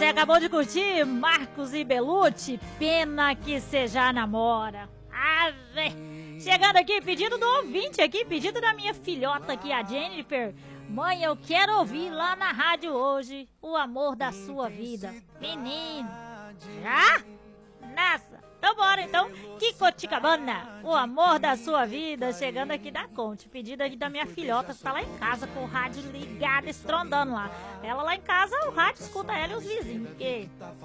você acabou de curtir Marcos e Belucci, Pena que Cê Já Namora. Chegando aqui, pedido do ouvinte aqui, pedido da minha filhota aqui, a Jennifer. Mãe, eu quero ouvir lá na rádio hoje O Amor da Sua Vida. Menino, já? Nossa, então bora então. Kikoticabana, O Amor da Sua Vida, chegando aqui da Conte. Pedido aqui da minha filhota, que tá lá em casa com o rádio ligado, estrondando lá. Ela lá em casa, o rádio escuta ela e os vizinhos, porque